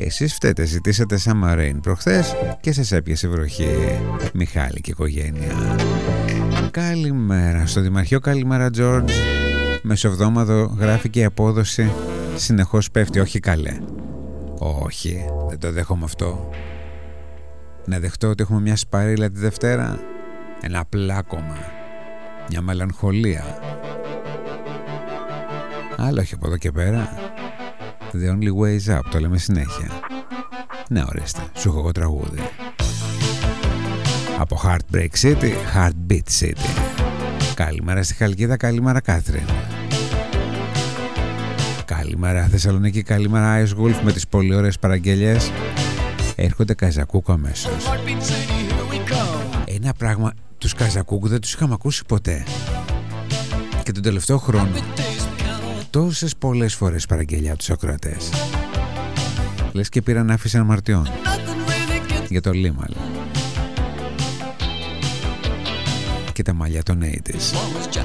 Εσείς φταίτε, ζητήσατε Summer Rain προχθές και σας έπιασε βροχή. Μιχάλη και οικογένεια. Καλημέρα στο Δημαρχείο, καλημέρα George. Μεσοβδόμαδο γράφει και η απόδοση συνεχώς πέφτει. Όχι καλέ. Όχι, δεν το δέχομαι αυτό. Να δεχτώ ότι έχουμε μια σπαρίλα τη Δευτέρα. Ένα πλάκωμα. Μια μελαγχολία. Αλλά όχι από εδώ και πέρα. The only way is up, το λέμε συνέχεια. Ναι, ορίστε, σου έχω εγώ τραγούδι. Από Heartbreak City, Heartbeat City. Καλημέρα στη Χαλκίδα, καλημέρα Κάθριν. Καλημέρα Θεσσαλονίκη, καλημέρα Ice Wolf με τις πολύ ωραίες παραγγελίες. Έρχονται Καζακούκου αμέσως. Ένα πράγμα, τους Καζακούκου δεν τους είχαμε ακούσει ποτέ. Και τον τελευταίο χρόνο τόσες πολλές φορές παραγγελιά τους ακροατές. Λες και πήραν άφηση αμαρτιών. Για το Λίμαλ και τα μαλλιά των 80's.